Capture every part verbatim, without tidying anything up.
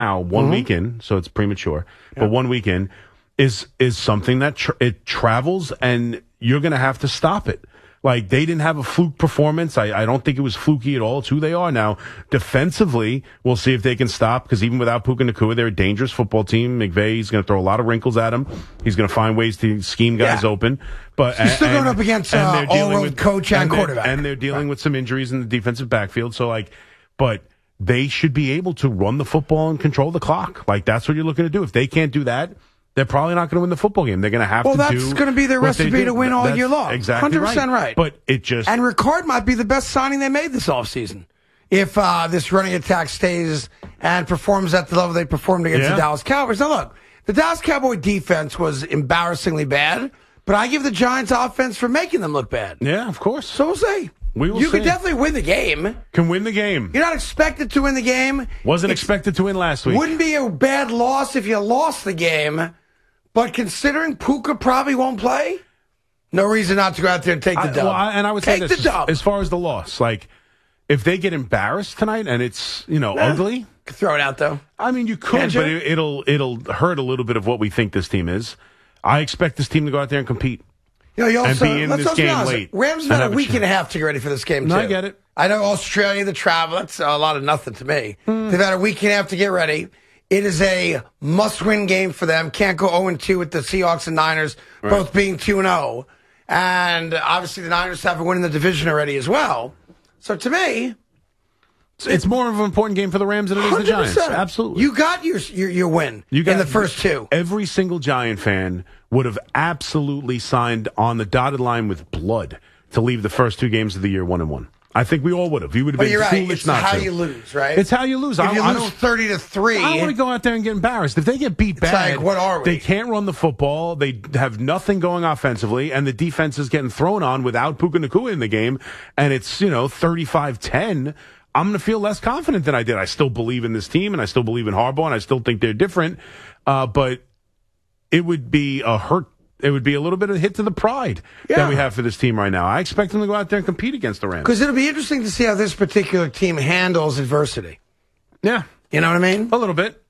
now, one Mm-hmm. week in, so it's premature, yeah. but one week in is is something that tra- it travels, and you're going to have to stop it. Like, they didn't have a fluke performance. I, I don't think it was fluky at all. It's who they are now. Defensively, we'll see if they can stop, because even without Puka Nacua, they're a dangerous football team. McVay's going to throw a lot of wrinkles at them. He's going to find ways to scheme guys yeah. open. But He's still and, going up against uh, all-world coach and, and quarterback. And they're dealing right. with some injuries in the defensive backfield. So, like, but they should be able to run the football and control the clock. Like, that's what you're looking to do. If they can't do that, they're probably not going to win the football game. They're going to have well, to do. Well, that's going to be their recipe to win all that's year long. Exactly one hundred percent right. right. But it just. And Ricard might be the best signing they made this offseason. If uh, this running attack stays and performs at the level they performed against yeah. the Dallas Cowboys. Now, look, the Dallas Cowboy defense was embarrassingly bad, but I give the Giants offense for making them look bad. Yeah, of course. So we'll see. We will you see. can definitely win the game. Can win the game. You're not expected to win the game. Wasn't it's, expected to win last week. Wouldn't be a bad loss if you lost the game. But considering Puka probably won't play, no reason not to go out there and take the I, dub. well, I, and I would take say this, the dub. As, as far as the loss, like, if they get embarrassed tonight and it's, you know, nah, ugly. Throw it out, though. I mean, you could, Can't you? but it, it'll it'll hurt a little bit of what we think this team is. I expect this team to go out there and compete. You know, you also, and be in let's this also be game honest, late. Rams and had a have a week chance. and a half to get ready for this game, too. No, I get it. I know Australia, the travel, that's a lot of nothing to me. Mm. They've had a week and a half to get ready. It is a must-win game for them. Can't go oh and two with the Seahawks and Niners, right. both being two and oh. And obviously the Niners have a win in the division already as well. So to me... It's, it's more of an important game for the Rams than it is the Giants. Absolutely. You got your your, your win you got, in the first two. Every single Giant fan would have absolutely signed on the dotted line with blood to leave the first two games of the year one and one. I think we all would have. You would have but been you're foolish right. It's not how to. you lose, right? It's how you lose. If I, you I lose don't, thirty to three, I don't want to go out there and get embarrassed. If they get beat bad, like, what are we? They can't run the football. They have nothing going offensively, and the defense is getting thrown on without Puka Nacua in the game, and it's, you know, thirty-five ten. I'm going to feel less confident than I did. I still believe in this team, and I still believe in Harbaugh, and I still think they're different. Uh, but it would be a hurt. It would be a little bit of a hit to the pride yeah. that we have for this team right now. I expect them to go out there and compete against the Rams. Because it'll be interesting to see how this particular team handles adversity. Yeah. You know what I mean? A little bit.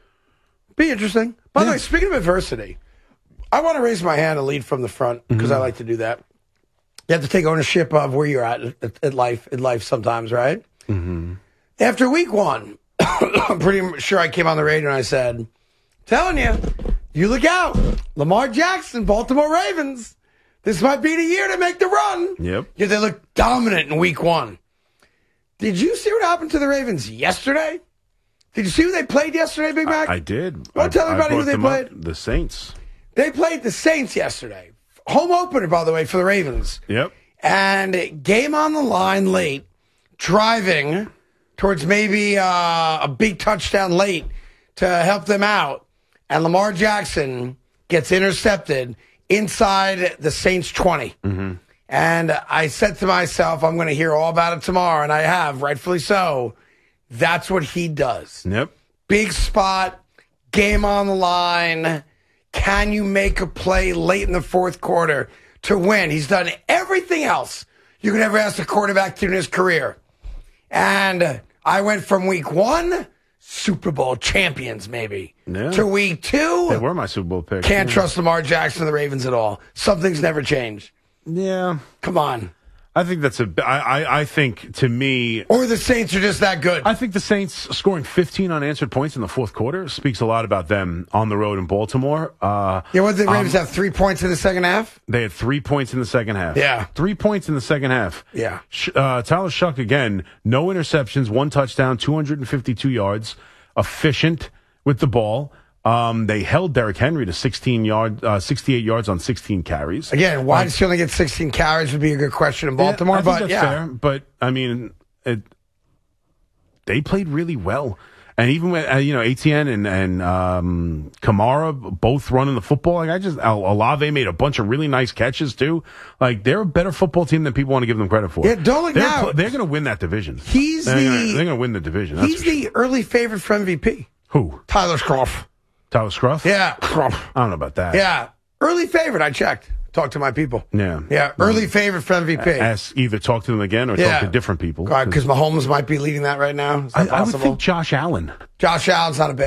Be interesting. By yeah. the way, speaking of adversity, I want to raise my hand and lead from the front because mm-hmm. I like to do that. You have to take ownership of where you're at at, at life, in life sometimes, right? Mm-hmm. After week one, I'm pretty sure I came on the radio and I said, telling you, you look out. Lamar Jackson, Baltimore Ravens. This might be the year to make the run. Yep. Yeah, they look dominant in week one. Did you see what happened to the Ravens yesterday? Did you see who they played yesterday, Big Mac? I, I did. Well, I, tell everybody who they played. Up, the Saints. They played the Saints yesterday. Home opener, by the way, for the Ravens. Yep. And game on the line late, driving towards maybe uh, a big touchdown late to help them out. And Lamar Jackson gets intercepted inside the Saints twenty. Mm-hmm. And I said to myself, I'm going to hear all about it tomorrow. And I have, rightfully so. That's what he does. Yep. Big spot, game on the line. Can you make a play late in the fourth quarter to win? He's done everything else you could ever ask a quarterback to in his career. And I went from week one, Super Bowl champions maybe, yeah. to week two. They were my Super Bowl picks. Can't yeah. trust Lamar Jackson and the Ravens at all. Something's never changed. Yeah. Come on. I think that's a. I, I, I think to me, or the Saints are just that good. I think the Saints scoring fifteen unanswered points in the fourth quarter speaks a lot about them on the road in Baltimore. Uh, yeah, what did the Ravens um, have? Three points in the second half. They had three points in the second half. Yeah, three points in the second half. Yeah. Uh, Tyler Shuck again, no interceptions, one touchdown, two hundred fifty-two yards, efficient with the ball. Um, they held Derrick Henry to sixteen yard, uh, sixty-eight yards on sixteen carries. Again, why um, does he only get sixteen carries would be a good question in Baltimore. Yeah, I think but that's yeah. fair. But I mean, it, they played really well, and even with uh, you know Etienne and and um, Kamara both running the football. Like I just Olave made a bunch of really nice catches too. Like they're a better football team than people want to give them credit for. Yeah, don't look they're, now. They're going to win that division. He's they're the gonna, they're going to win the division. That's he's the sure. early favorite for M V P. Who? Tyler Scruff. Tyler Scruff? Yeah, Scruff. I don't know about that. Yeah, early favorite. I checked. Talk to my people. Yeah. Yeah. Early favorite for M V P. Ask, either talk to them again or Yeah. talk to different people. Because Mahomes might be leading that right now. Is that I, I would possible? think Josh Allen. Josh Allen's not a bad